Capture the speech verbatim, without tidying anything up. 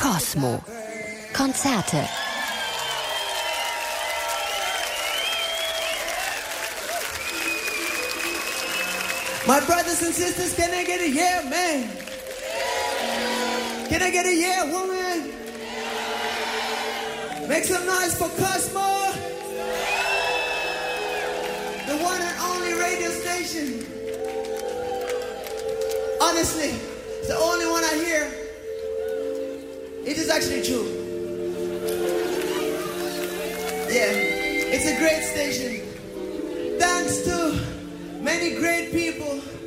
Cosmo. Konzerte. My brothers and sisters, can I get a yeah, man? Can I get a yeah, woman? Make some noise for Cosmo, the one and only radio station. Honestly, it's the only one I hear. It is actually true. Yeah, it's a great station. Thanks to many great people